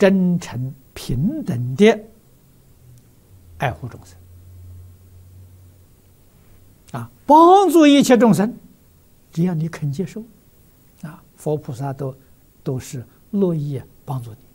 真诚平等的爱护众生帮助一切众生，只要你肯接受佛菩萨都是乐意帮助你。